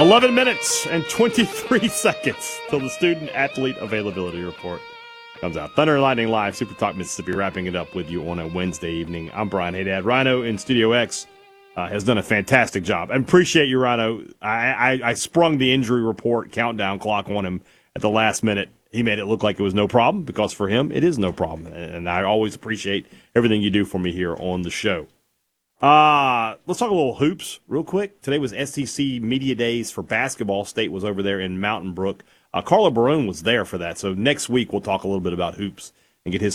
11 minutes and 23 seconds till the student athlete availability report comes out. Thunder and Lightning Live, Super Talk Mississippi, wrapping it up with you on a Wednesday evening. I'm Brian Haydad. Rhino in Studio X has done a fantastic job. And appreciate you, Rhino. I sprung the injury report countdown clock on him at the last minute. He made it look like it was no problem, because for him, it is no problem. And I always appreciate everything you do for me here on the show. Let's talk a little hoops real quick. Today was SEC Media Days for basketball. State was over there in Mountain Brook. Carlo Barone was there for that. So next week we'll talk a little bit about hoops and get his